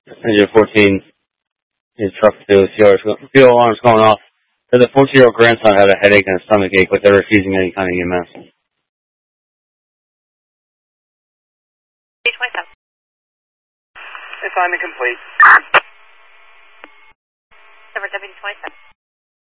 Engine 14, his truck to fuel alarm's going off. Said the 14-year-old grandson had a headache and a stomach ache, but they're refusing any kind of EMS. 827. Assignment complete. Number W27.